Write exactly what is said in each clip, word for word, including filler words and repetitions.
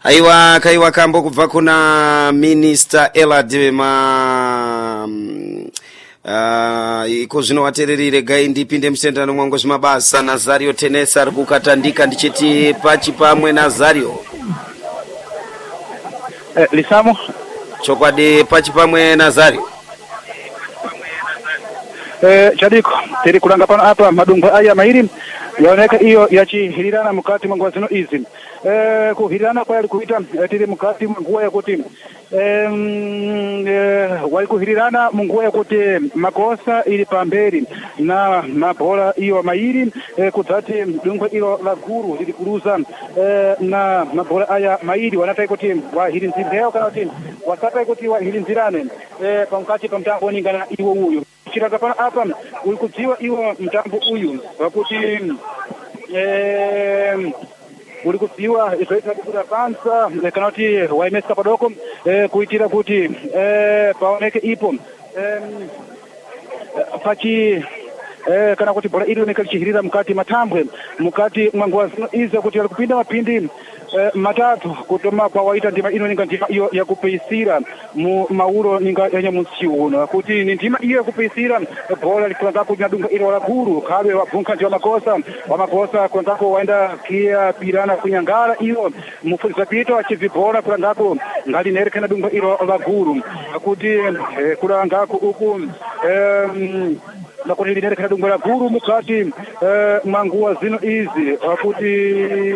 Aiwa kaiwa kambo kubva kuna Minister Elad ma uh, iko zvino watererire gai ndipinde msendano mwangu zvimabasa. Nazario Tenesa ari kukatandika ndichiti pachi pamwe Nazario eh, Lisamo chokwadi pachi pamwe Nazario eh, chadiko tiri kulanga pano apa madungu aya mairi yaoneka iyo yachihirirana mukati mwa nguwa zino izi eh, kuhirirana kwa alikuita eh, tiri mukati mwa nguwa yakuti eh, eh, walikuhirirana munguwa yakuti makosa ili pamberi na mabhola iyo mairi eh, kudzati dungu ilo la guru lili kuluza eh, na mabhola aya mairi wanatai kuti wahirinzireo kana kuti wasatai kuti wahirinzirane eh, pamukati pa mtambo ningana iwo uyu chiraka pana apa ulikudziwa iwo mtambo uyu wakuti eh ulikudziwa izoita kuti pansa kana kuti waimesa padoko eh, kuitira kuti eh, paoneke ipo eh, pachi eh, kana kuti bora ilo nekalichihirira mukati matambwe mukati mwanguwa zino iza kuti alikupinda mapindi Eh, matatu kutoma kwa waita ndima ino ninga ndima iyo ya kupeisira mu mauro ninga yanya musiuno kuti ni ndima iyo ya kupeisira bola likwenda kuja dunga ilo la guru kabe wabunka ndio makosa wa makosa kwenda waenda kia pirana kunyangara iyo mufuliza pito achivibola kwenda ngali nereka na dunga ilo la guru kuti eh, kulanga huku eh, na kuti linere kana dunga la guru mukati eh, manguwa zino izi kuti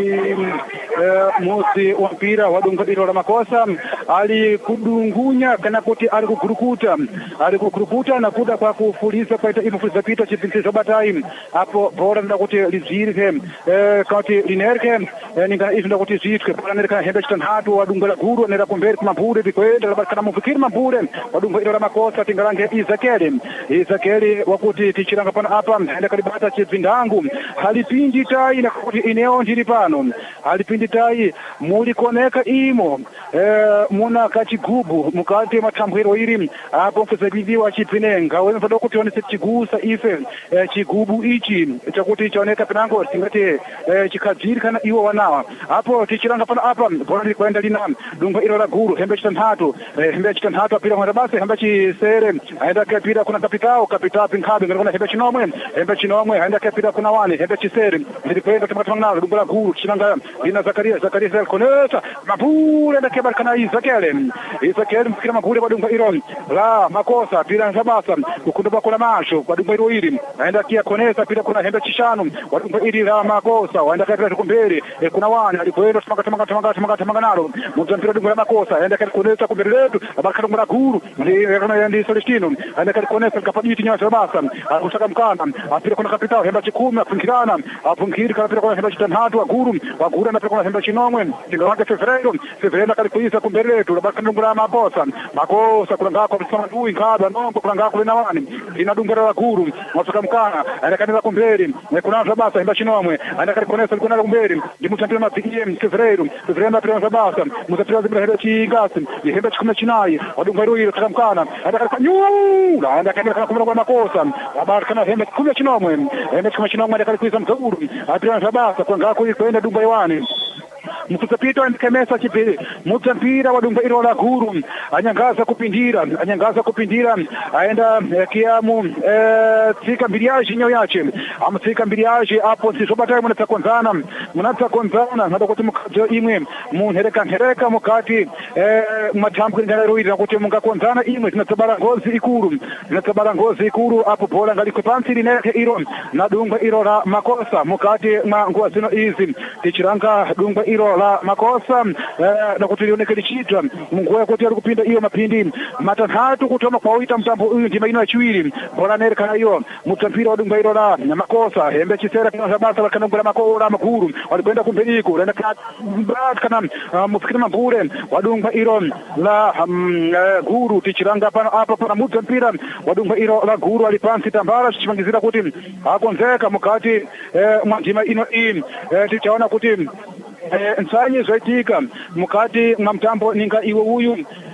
eh, musi wa mpira wa dunga ilo la makosa ali kudungunya kana kuti ali kugurukuta ali kugurukuta na kuda kwa kufuliza kwa ita imufuliza pito chipintizo batai hapo bora nda kuti lizirike eh, kuti linerke eh, ningana izi nda kuti zitwe bora nereka hembe chitanhatu wa dunga la guru nera kumberi kumambure bikwenda kana mufikiri mambure wa dunga ilo la makosa tingalange izakele izakele wakuti tichiranga pano apa enda kalibata chibvindangu halipindi tai na kuti ineo ndiri pano halipindi tai muli koneka imo eh, muna kachigubu mukati matambwiro iri apo mfuzabidiwa chipinenga wewe mfado kuti onese chigusa ife eh, chigubu ichi chakuti chaoneka pinango tingati eh, chikadziri kana iwo wanawa apo tichiranga pano apa bora kwenda lina dunga ilo la guru hembe chitanhatu eh, hembe chitanhatu apira kwa base hembe chisere aenda kapira kuna kapitao kapitao pinkhabe ngona hembe chinomwe hembe chinomwe aenda kapira kuna wani hembe chisere ndipenda tumatangana dunga la guru chinanga lina Zakaria Zakaria zelkoneta mabure nda kebal kana izakele izakele mfikira mabure badunga ilo la makosa pira zabasa kukunduba kuna masho badunga ilo iri aenda kia konesa pira kuna hembe chishanu badunga iri la makosa waenda kapira kumbere e, kuna wani alipoenda tumaka tumaka tumaka tumaka tumaka nalo mutampira dunga la makosa aenda kia konesa kumbere letu abaka dunga la guru ndi kana ndi Celestino aenda kia konesa kapajiti nya zabasa akusaka mkana apira kuna kapitao hembe chikumi apunkirana apunkiri kapira kuna hembe chitanhatu wa guru wa guru na kuna hembe chinomwe tingawange fevereiro fevereiro kalikuisa kumbeletu labaka ndungura maposa makosa kulanga kwa bisama ndui nkaba nongo kulanga kulena wani ina dungura la guru mwafika mkana anakaneza kumberi kuna zabasa hembe chinomwe anakalikonesa kuna kumberi ndimutampira mapigie fevereiro fevereiro na pira zabasa mutapira zibira hembe chingasi hembe chikumi chinai wadunga iro kakamkana anakalifanyula anakaneza kumura kwa makosa abaka na hembe kumi chinomwe hembe chikumi chinomwe anakalikuisa mzaguru apira zabasa kulanga kuenda dunga iwani mkusapito andikemesa chipiri mutampira wa dunga ilo la guru anyangaza kupindira anyangaza kupindira aenda eh, kiamu eh, tsika mbiriaji nyo yache ama tsika mbiriaji apo sisobatai muna takonzana muna takonzana nada kuti mukadzo imwe munhereka nhereka mukati eh, matambu ngana roiri kuti mungakonzana imwe zinatsabara ngozi ikuru zinatsabara ngozi ikuru apo bola ngaliko pansi lineke ilo na dunga ilo la makosa mukati mwa nguwa zino izi tichiranga dunga ilo la makosa eh, na kuti lioneke lichitwa munguwa kuti ali kupinda iyo mapindi matanhatu kutoma kwa uita mtambo uyu ndima ino yachiwiri bola nereka iyo mutampira wadunga ilo la makosa hembe chisera kana zabasa wakanungula makola makuru walikwenda kumbiriko lenda kana kana uh, mufikira mabure wadunga ilo la um, uh, guru tichiranga pano apa pana mutampira wadunga ilo la guru alipansi tambara chichimangizira kuti akonzeka mukati eh, ndima ino i eh, tichaona kuti Eh, nsanye zoitika mukati mwa mtambo ninga iwe uyu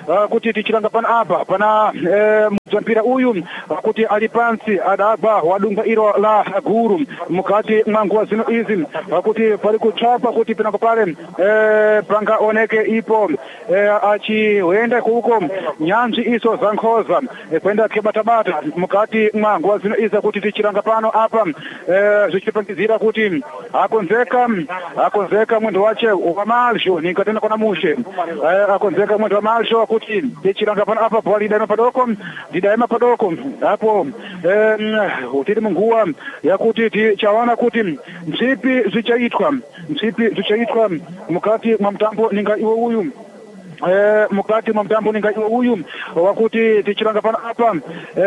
uh, kuti tichilanga pana apa pana eh, mzampira uyu uh, kuti ali pansi adaba wadunga iro la Guru mukati mwangu zino izi uh, kuti pali kuchapa kuti pinako pale eh, panga oneke ipo eh, achiwenda kuko nyanji iso zankhoza eh, kwenda kebatabata mukati mwangu zino izi kuti tichilanga pano apa eh, zichipangizira kuti akonzeka akonzeka mwendo wache wa malsho nikatena kona mushe eh, akonzeka mwendo wa malsho kuti tichilanga pano apa pali daima padoko didaima padoko hapo eh, utiri munguwa yakuti tichawana kuti msipi zichaitwa msipi zichaitwa mukati mwa mtambo ninga iwo uyu Eh, mukati mwa mtambo ninga iwo uyu wakuti tichilanga pana apa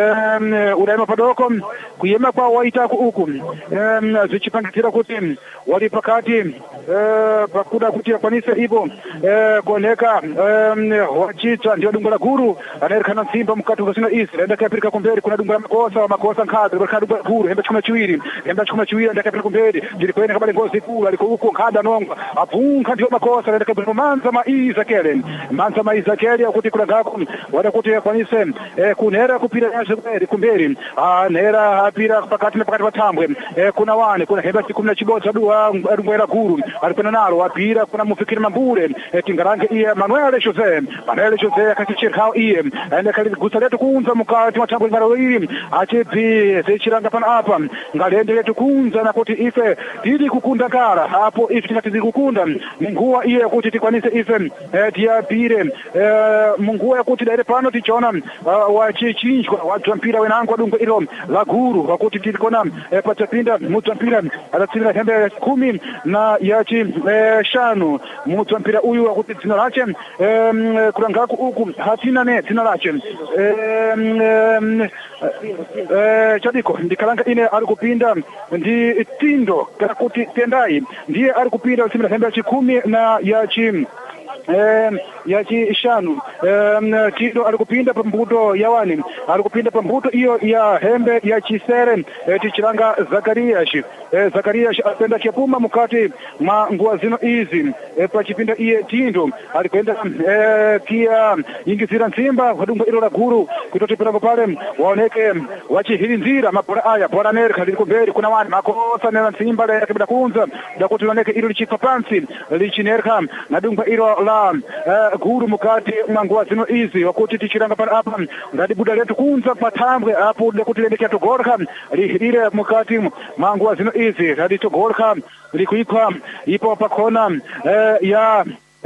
eh, udaima padoko kuyema kwa waita huku eh, zichipangitira kuti wali pakati eh, pakuda kuti akwanise ipo eh, kuoneka eh, wachita ndio dungo la Guru anayerekana Simba mkati ukasina isi enda kapirika kumberi kuna dungo la makosa wa makosa nkada kwa dungo la Guru hemba chuma chiwiri hemba chuma chiwiri enda kapirika kumberi jiri kwenda kabale ngozi kula aliko huko nkada nonga apunka ndio makosa enda kapirika manza maiza kele manza maiza kele kuti kuna gako wada kuti akwanise eh, kunera kupira yaje kumberi kumberi ah nera apira pakati na pakati patambwe eh, kuna wane kuna hemba kumi na chibodza dua dungo la Guru alikwenda nalo apira kuna mufikiri mambure eh, tingarange iye Manuel Jose Manuel Jose akachichirao iye ende kali gusa letu kunza mukati wa tambo ngalo hili achepi sechiranga pana apa ngalende letu kunza na kuti ife tili kukunda kara hapo ife tinatizi kukunda munguwa iye kuti tikwanise ife eh, tiapire eh, munguwa kuti daire pano tichona uh, wachichinjwa watu mpira wenangu wadungo ilo la Guru wakuti tilikona eh, pachapinda mutu mpira atatsina hembe kumi na yachi eh, shanu mutu mpira uyu wakuti tina lache eh, kurangaku uku hatina ne tina lache eh, eh, eh, chadiko ndikalanga ine alikupinda ndi tindo kuti tendai ndiye alikupinda simila hembe yachi kumi na yachi Eh, yachi shanu eh, tido alikupinda pambuto yawani alikupinda pambuto iyo ya hembe ya chisere eh, tichilanga Zakarias eh, Zakarias apenda chapuma mukati mwa nguwa zino izi eh, pachipinda iye tindo alikwenda eh, pia ingizira Simba wadunga ilo la Guru kutoti panapo pale waoneke wachihirinzira mapora aya pora nerka lilikumberi kuna wani makosa na Simba la yakibida kunza dakuti waoneke ilo lichipa pansi lichinerka nadunga ilo la Uh, Guru mukati mwanguwa zino izi wakuti tichiranga pana apa ngadi buda letu kunza patambwe apo lekuti lendekea togorka lihirire mukati mwanguwa zino izi radi togorka likuikwa ipo pakona uh, ya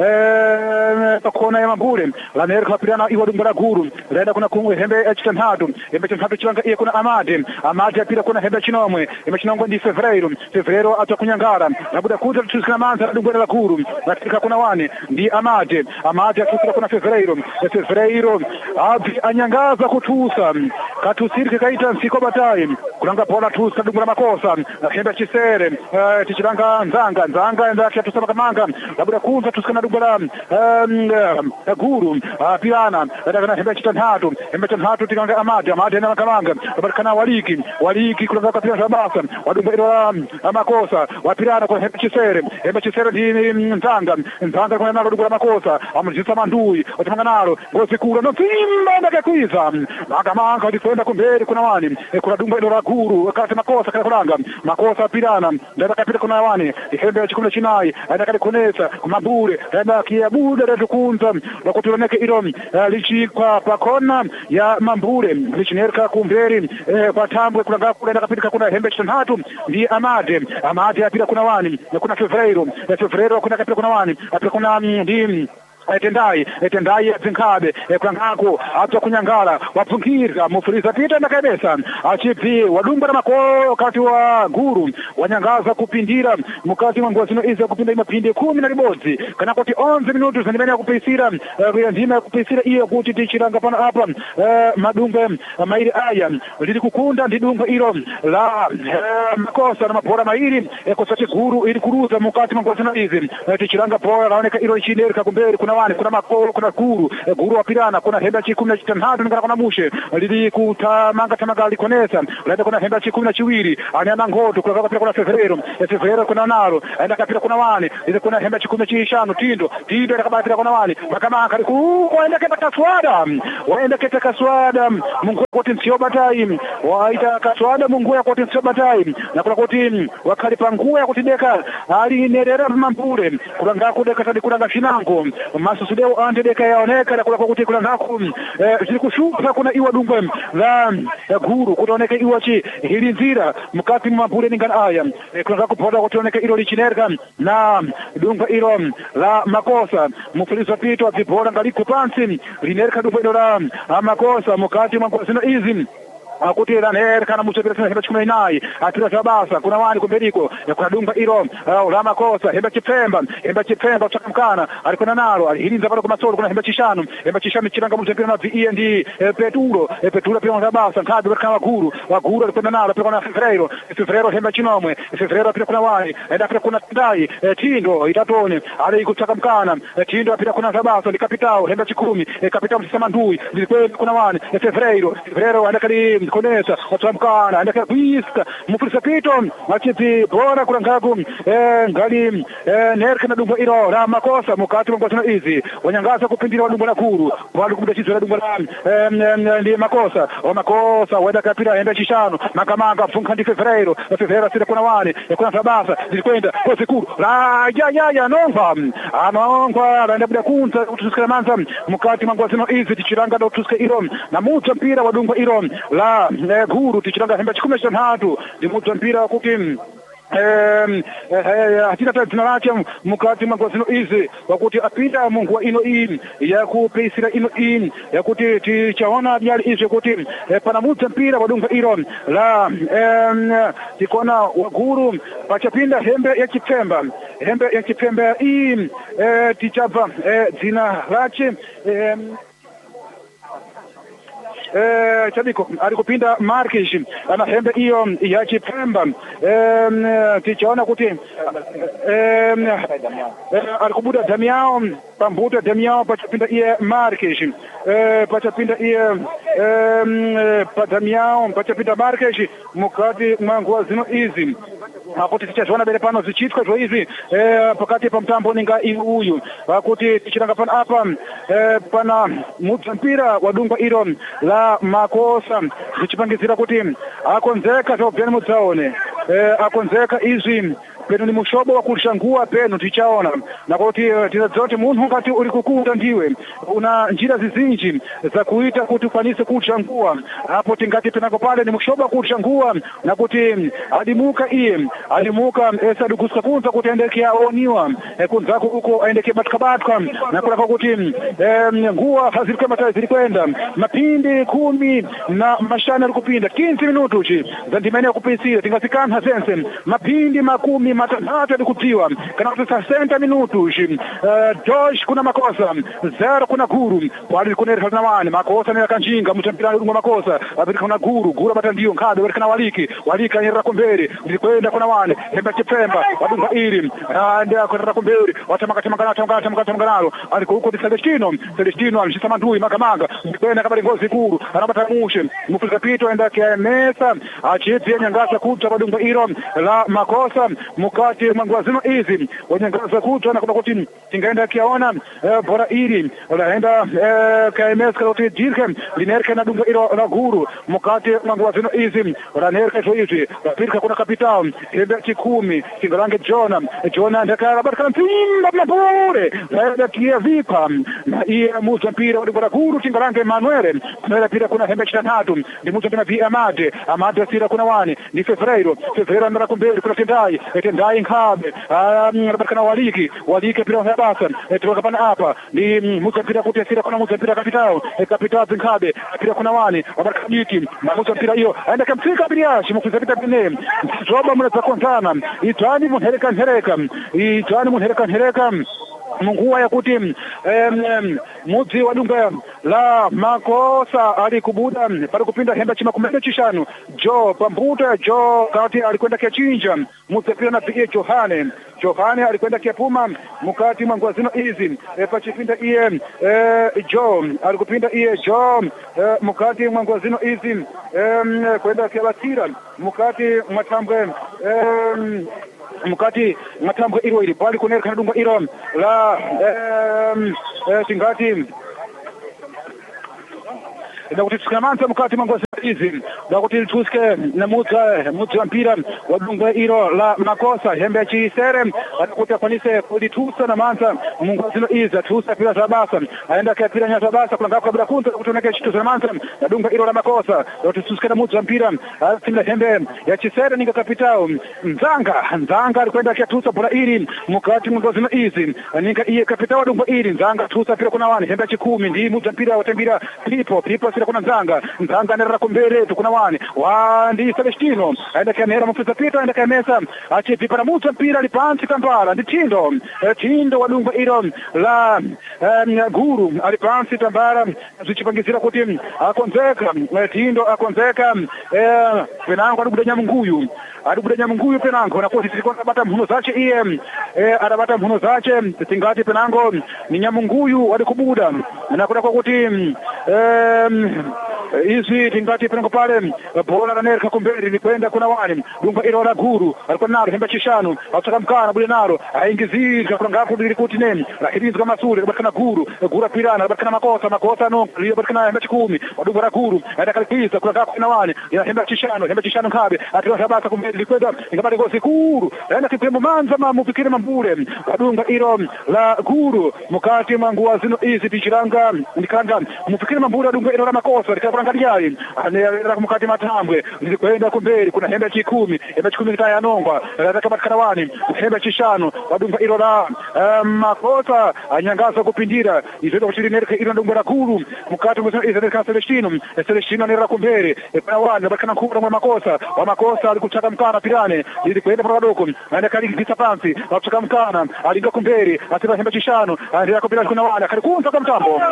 eh pakona ya mambure la nerka pirana iwa dungo la Guru lenda kuna kungwe hembe ya chitantatu hembe chitantatu chilanga iye kuna Amade Amade apira kuna hembe chinomwe hembe chinongwa ndi Fevereiro Fevereiro atwa kunyangara nabuda kuza tusikana manza dungo la Guru natika kuna wane ndi Amade Amade atusika kuna Fevereiro Fevereiro abi anyangaza kutusa katusirike kaita nsiko batai kulanga pona tusa dungo la makosa hembe chisere uh, tichilanga nzanga nzanga enda kiatusama kamanga nabuda kuza tusikana dubala um, Guru apirana ndakana hembe chitantatu hembe chitantatu tikanga Amade Amade na makamanga barikana waliki waliki kulanga kapira sabasa wadumba ilo makosa wapirana kwa hembe chisere hembe chisere ndi nzanga nzanga kwa nalo dubala makosa amujisa mandui watamanga nalo ngozi kula no Simba ndakakwiza makamanga ndikwenda kumberi kuna wani kuna dumba ilo la Guru wakati makosa kana kulanga makosa apirana ndakapita kuna wani hembe chikula chinai ndakali kunesa kumabure enda kia buda letu kunza wakutuoneke ilo uh, lichikwa pakona ya mambure lichinerka kumberi eh, kwa tambwe kulanga kula ndakapita kuna hembe chitantatu ndi Amade Amade apita kuna wani kuna Fevereiro Fevereiro kuna kapita kuna wani apita kuna ndi etendai etendai zinkabe ekwangako atwa kunyangala wapungirira mufuriza pita ndakabesa achipi wadumba na mako wakati wa Guru wanyangaza kupindira mukati wa ngozino iza kupinda imapinde kumi na libodzi kana kuti onze minutu zandimene kupisira uh, ndime kupisira iyo kuti tichiranga pana apa uh, madumbe uh, mairi aya lili kukunda ndidumba ilo la uh, makosa na mapora mairi ekosati Guru ili kuruza mukati wa ngozino izi uh, tichiranga pora laoneka ilo ichinerika kumberi kuna kuna wani kuna makolo kuna guru e, guru wapirana kuna hemba chikumi na chitanhatu ningana kuna mushe lili kutamanga tamaga likonesa lenda kuna hemba chikumi na chiwiri anyana ngoto kuna kapira kuna fevrero e fevrero kuna naro enda kapira kuna wani lili kuna hemba chikumi na chishano tindo tindo enda kapira kuna wani makamanga ku waenda keta kaswada waenda keta kaswada mungu koti nsio batai waita kaswada mungu ya koti nsio batai na kuna koti wakali pangu ya koti deka ali nerera mampure kuna ngaku deka tadi kuna ngashinango masusudeo ande deka yaoneka na kuna koti kuna ngaku zili kushupa kuna iwa dumba la guru kutoneka iwa chi hili nzira mkati mampure ningana aya kuna ngaku poda kutoneka ilo lichinerga na dumba ilo la makosa mufilizo pito azibora ngaliko pansi linerka dumba ilo la makosa mkati makosa no easy akuti raner kana muchepera sana hemba chikumi na nane atira sabasa kuna wani kumberiko kuna dunga ilo la makosa hemba chipemba hemba chipemba chakamkana alikona nalo alihilinza pale kwa masoro kuna hemba chishano hemba chishano chiranga muchepera na V N D peturo peturo pia na sabasa ngadi kama guru wa guru alikona nalo pia kuna fevrero fevrero hemba chinomwe fevrero pia kuna wani enda pia kuna ndai tindo itatone ali kuchakamkana tindo pia kuna sabasa likapitao hemba chikumi kapitao msema ndui zilikuwa kuna wani fevrero fevrero andakali konesa watamkana andaka biska mufurisa pito machiti bora kuna ngagu eh ngali eh nerka na dumbo iro la makosa mukati mwa tuna hizi wanyangasa kupindira dumbo la kuru wali kumdachizo la dumbo la eh ndi makosa wa makosa wenda kapira enda chishano makamanga funka ndi fevrero fevrero sita kuna wani kuna sabasa zilikwenda kwa sikuru la ya ya ya nongwa anongwa anda bila kunta utusikana manza mukati mwa tuna hizi tichiranga do tuska iro na muta mpira wa dumbo iro la ne guru tichiranga hemba chikumi na tatu ndi muta mpira kukim eh hatina tena lacha mukati magwazino izi wakuti apita mungu wa ino in ya kupeisira ino in ya kuti tichaona byali izi kuti pana muta mpira wadunga iro la tikona waguru pachapinda hembe ya chipemba hembe ya chipemba in tichapa zina lache eh chabiko alikupinda Markish ana hembe hiyo ya Chipemba eh tichaona kuti eh alikubuda Damiao pambuta Damiao pachapinda iye Markish eh pachapinda iye eh pa Damiao pachapinda Markish mukati mwangu zino easy akuti tichaona bele pano zichitwa zo hizi eh pakati pa mtambo ninga uyu akuti tichiranga pana hapa eh pana mpira wadunga iro la makosa zichipangizira kuti akonzeka zobveni mutsaone eh akonzeka izvi peno ni mushobo wa kushangua peno tichaona na kuti tizote munhu ngati uri kukuta ndiwe una njira zizinji za kuita kuti ufanise kushangua hapo tingati penako pale ni mushobo wa kushangua na kuti adimuka iye adimuka esa dukusa kunza kuti endekea oniwa e kunzako huko endekea batkabatka na kuna kuti e, ngua hazilikuwa matazi zilikwenda mapindi kumi na mashana alikupinda quinze minutos za ndimene ya kupisira tingasikana hasense mapindi makumi matatu alikutiwa kana kutusa sesenta minutos uh, dois kuna makosa zero kuna guru wali kunera na wani makosa ni kanjinga mtampira rungo makosa abiri kuna guru guru batandio nkado wali kana waliki walika nyera kombere nilikwenda kuna wani hemba chipemba wadunga ili ndio kuna kombere watamaka tamaka tamaka tamaka tamaka aliko huko Celestino Celestino alisema ndui makamanga nilikwenda kama ngozi guru anapata mushe mfika pito enda kia mesa achipia nyangasa kuta wadunga ilo la makosa mukati mangwazino hizi wanyangasa kuta na kuna kuti tingaenda kiaona bora ili laenda K M S kaloti dirke linerke na dunga ilo la guru mukati mangwazino hizi lanerke so hizi lapirka kuna kapital hembe chikumi tingalange Jona Jona ndakara barka timba mabure laenda kia vipa na iye muza mpira wadunga guru tingalange Emmanuel na pira kuna hembe tatu ndi muza pina vi Amade Amade sira kuna wani ni Fevrero Fevrero ndara kumbele kuna Tendai Tendai nkabe barka na waliki waliki pira ya basa tuka pana hapa ni muza pira kuti sira kuna muza pira kapitao kapitao nkabe pira kuna wani barka miti na muza pira hiyo aenda kamfika pira shimukuza pita pine roba mnaweza kontana itani munhereka nhereka itani munhereka nhereka munguwa ya kuti mudzi wadunga la makosa alikubuda pari kupinda hemba chima kumene chishanu jo pambuta jo kati alikwenda kiachinja mutsepira na pia Johane Johane alikwenda kiapuma mukati mwa zino izi e, pachipinda iye e, jo alikupinda iye jo e, mukati mwa zino izi e, kwenda kialatira mukati mwatambwe e, mukati mwatambwe iro ili pali kunera kanadungwa iro la e, e, tingati ndakuti tusikamanta mukati mwangozi izi ndakuti tuske na muta muta mpira wadungwa iro la makosa hembe chisere atakuti afanise kulitusa na manta mungozi izi tusa pira zabasa aenda kwa pira nyasa basa kulanga kabla kunta kutoneka chitu za manta ndungwa iro la makosa ndakuti tuske na muta mpira atinda hembe ya chisere ninga kapitao nzanga nzanga alikwenda kwa tusa bora iri mukati mwangozi izi ninga iye kapitao dungwa iri nzanga tusa pira kuna wani hembe chikumi ndi muta mpira watembira pipo pipo kuna nzanga nzanga nera kumbere tukuna wani wandi Celestino aenda kamera mfuza pita aenda kamesa achipi para muta mpira lipansi Kampala ndi tindo e, tindo wadungwa iro la um, guru alipansi Tambara zichipangizira kuti akonzeka e, tindo akonzeka e, penango adubuda Nyamunguyu adubuda Nyamunguyu penango nakuwa sisikonda bata mhuno zache iye e, adabata mhuno zache tingati penango ni Nyamunguyu wadikubuda nakuda kwa kuti um, izi tingati penango pale bola la nerka kumberi ni kwenda kuna wani dunga ilo la guru alikuwa nalo hemba chishanu ataka mkana bule nalo aingizika kuna ngapo ndiri kuti neni lakini kama sura bakana guru gura pirana bakana makosa makosa no liyo bakana hemba chikumi wadunga la guru aenda kalikiza kuna ngapo kuna wani ya hemba chishanu hemba chishanu kabe atiwa sabasa kumberi kwenda ingabali gosi guru aenda kipemo manza mamufikire mambule wadunga ilo la guru mukati mangua zino izi tichiranga ndikanga mufikire mambule wadunga ilo la makosa ndikakurangalia ane mukati matambwe nilikwenda kumberi kuna hembe chikumi hembe chikumi kita yanongwa nataka patikana wani hembe chishano wadunga ilo la um, makosa anyangaza kupindira izoenda kuchiri nereka ilo ndunga la kuru mukati mwesana izo nereka Celestino Celestino nera kumberi kuna wani patikana kura mwa makosa wa makosa alikutaka mkana pirane nilikwenda para wadoko ane kalikisa pansi wakutaka mkana alinga kumberi asiba hembe chishano nera kumberi kuna wani akalikunza kwa mtambo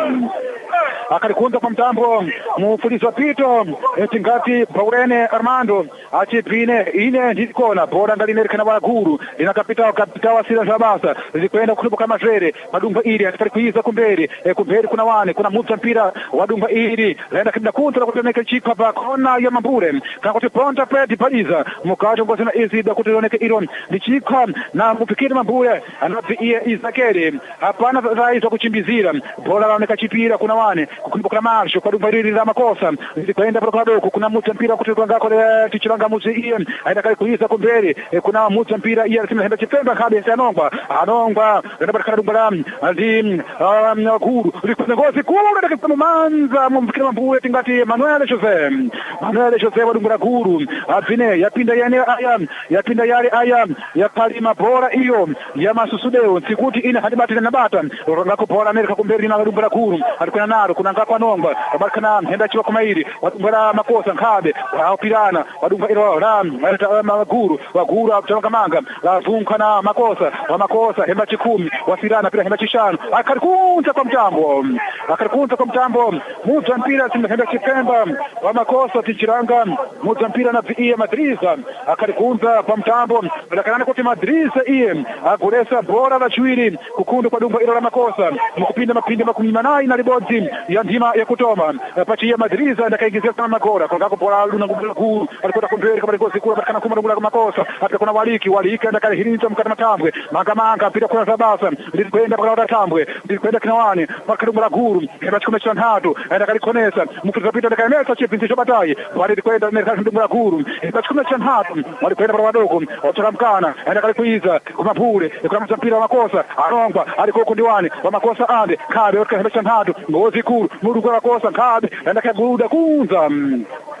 akalikunza kwa mtambo mufulizo wa pito tingati Paulene Armando achipine ine ndikona bora ndalinerikana wala guru ina kapitao kapitao asira zabasa zikwenda kulibuka mazere madumba ili atari kuiza kumberi e, kumberi kuna wane kuna muta mpira wadumba ili laenda kinda kunta kutoneka chipa pa kona ya mambure kana kuti ponta pedi paliza mukajo ngozina izi da kutoneka iron ndichika na mupikiri mambure anapi iye izakere hapana rai za kuchimbizira bora laoneka chipira kuna wane kukumbuka marsho kwa dumba ili la makosa zikwenda kwa doko kuna muta mpira kutoka ngako tichiranga muzi iye aenda kali kuiza kumberi e, kuna muta mpira iye atima hemba chipemba kabe sanongwa anongwa nenda baraka dumbala ndi um, guru likwenda ngozi kula ndakisema manza mumfikira mambure tingati Manuel Jose Manuel Jose wadumbala guru apine yapinda yani aya yapinda yale aya ya palima bora iyo ya masusudeo sikuti ina hadibati na bata ngako bora Amerika kumberi na wadumbala guru alikwenda naro kuna ngako anongwa baraka na hemba chiwa kumairi wadumbala makosa nkabe wa pirana wadunga ilo ram maguru waguru akutoka manga la vunkana makosa wa makosa hemba chikumi wasirana pira hemba chishano akalikunza kwa mtambo akalikunza kwa mtambo muta mpira simba hemba chipemba wa makosa tichiranga muta mpira na iye Madriza akalikunza kwa mtambo ndakanana kuti Madriza iye aguresa bora la chwiri kukundu kwa dumba ilo la makosa mukupinda mapindi makumi manai na libodzi ya ndima ya kutoma pachi ya Madriza ndakaingizia kama magora kwa ngako bora luna ngulu alikuwa kumberi kama alikuwa sikula patikana kuma ngula makosa hata kuna waliki waliki ndaka hirinza mkata matambwe manga manga pita kuna sabasa nilikwenda kwa wada tambwe nilikwenda kinawani makadumba guru heba chikume cha ntatu ndaka likonesa mkuza pita ndaka mesa chipinzi chobatai wali nilikwenda ndaka ndumba guru heba chikume cha ntatu walikwenda kwa wadoko watoka mkana ndaka kuiza kuma pule kuna mpira wa makosa arongwa alikuwa kundiwani wa makosa ande kabe waka heba cha ntatu ngozi kuru mudu kwa makosa kabe ndaka guruda kunza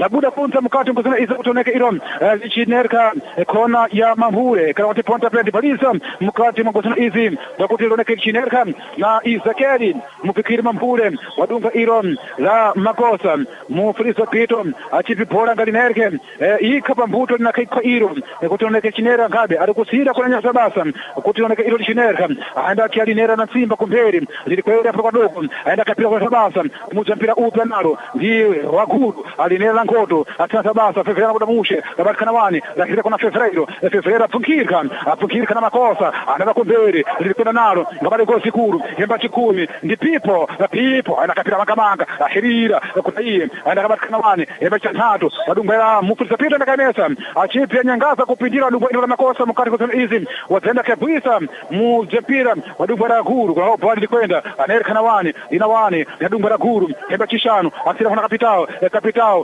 labuda punza mkati mkuzina iza kutoneka ilo lichinerka kona ya Mambure kana kuti ponta plant balisa mkati mkuzina izi bakuti iloneka lichinerka na Izakeli mupikiri Mambure wadunga ilo la makosa mufrizo pito achipi pola ngalinerke ikapa mbuto na kaikwa ilo kuti iloneka lichinerka ngabe alikusira kuna nyasa basa kuti iloneka ilo lichinerka aenda kialinera na Simba kumberi lilikwenda kwa dogo aenda kapira kwa sabasa kumuza mpira upya nalo ndiye wakuru alinera ngoto atasa basa fefera kwa mushe kabati kanawani lakini kuna fefreiro fefera funkirka funkirka na makosa anaenda kumberi lilikwenda nalo ngabale kwa sikuru hemba chikumi ndi pipo na pipo aenda kapira makamanga ahirira kuna iye aenda kabati kanawani hemba chatatu wadunga ya mufurisa pita na kamesa achipia nyangaza kupindira wadunga ilo la makosa mkati kwa izi wazenda kabisa mujepira wadunga la guru kwa hopo wali kwenda anerka nawani inawani yadunga la guru hemba chishanu asira kuna kapitao kapitao